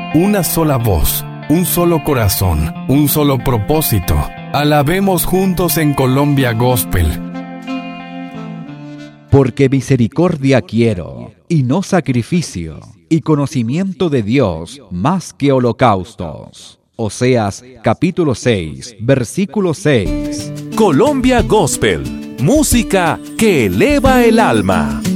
una sola voz, un solo corazón, un solo propósito. Alabemos juntos en Colombia Gospel. Porque misericordia quiero, y no sacrificio, y conocimiento de Dios más que holocaustos. Oseas capítulo 6, versículo 6. Colombia Gospel, música que eleva el alma.